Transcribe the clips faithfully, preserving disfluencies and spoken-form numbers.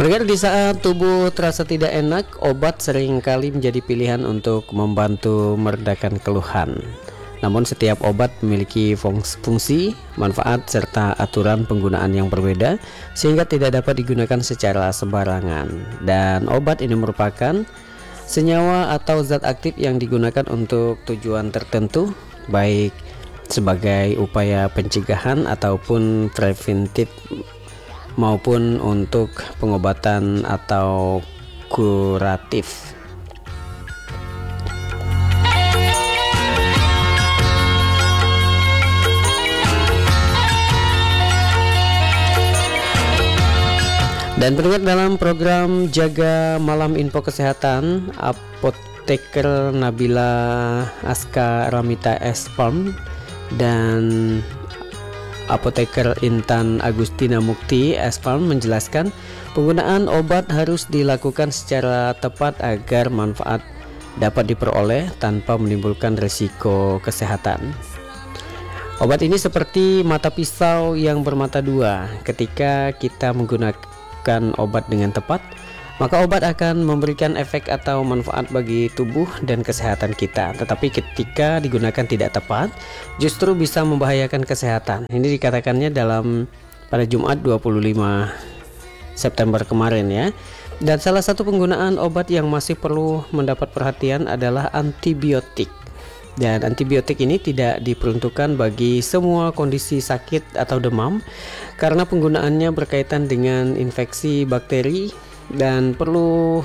Pendengar, di saat tubuh terasa tidak enak, obat seringkali menjadi pilihan untuk membantu meredakan keluhan. Namun setiap obat memiliki fungsi, manfaat, serta aturan penggunaan yang berbeda, sehingga tidak dapat digunakan secara sembarangan. Dan obat ini merupakan senyawa atau zat aktif yang digunakan untuk tujuan tertentu, baik sebagai upaya pencegahan ataupun preventif, maupun untuk pengobatan atau kuratif. Dan pendengar, dalam program Jaga Malam Info Kesehatan, apoteker Nabila Aska Ramita S. Farm dan apoteker Intan Agustina Mukti S. Farm menjelaskan penggunaan obat harus dilakukan secara tepat agar manfaat dapat diperoleh tanpa menimbulkan risiko kesehatan. Obat ini seperti mata pisau yang bermata dua. Ketika kita menggunakan obat dengan tepat, maka obat akan memberikan efek atau manfaat bagi tubuh dan kesehatan kita. Tetapi ketika digunakan tidak tepat, justru bisa membahayakan kesehatan. Ini dikatakannya dalam pada Jumat dua puluh lima September kemarin ya. Dan salah satu penggunaan obat yang masih perlu mendapat perhatian adalah antibiotik. Dan antibiotik ini tidak diperuntukkan bagi semua kondisi sakit atau demam, karena penggunaannya berkaitan dengan infeksi bakteri dan perlu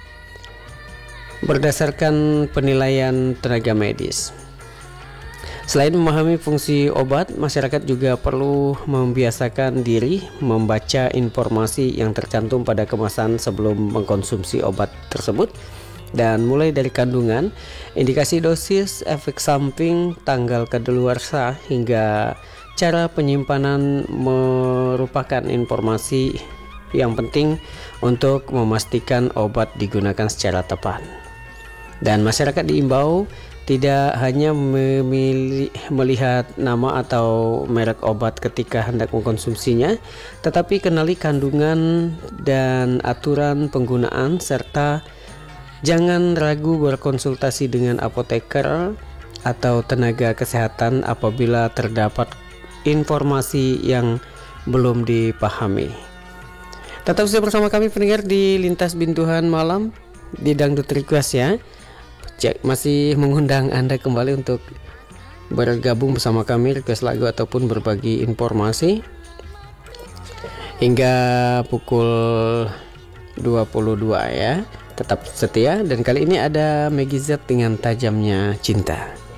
berdasarkan penilaian tenaga medis. Selain memahami fungsi obat, masyarakat juga perlu membiasakan diri membaca informasi yang tercantum pada kemasan sebelum mengkonsumsi obat tersebut, dan mulai dari kandungan, indikasi dosis, efek samping, tanggal kadaluarsa, hingga cara penyimpanan merupakan informasi yang penting untuk memastikan obat digunakan secara tepat. Dan masyarakat diimbau tidak hanya memilih, melihat nama atau merek obat ketika hendak mengkonsumsinya, tetapi kenali kandungan dan aturan penggunaan, serta jangan ragu berkonsultasi dengan apoteker atau tenaga kesehatan apabila terdapat informasi yang belum dipahami. Tetap stay bersama kami pendengar di Lintas Bintuhan Malam di Dangdut Request ya. Masih mengundang Anda kembali untuk bergabung bersama kami, request lagu ataupun berbagi informasi hingga pukul dua puluh dua ya. Tetap setia, dan kali ini ada Meggy Z dengan Tajamnya Cinta.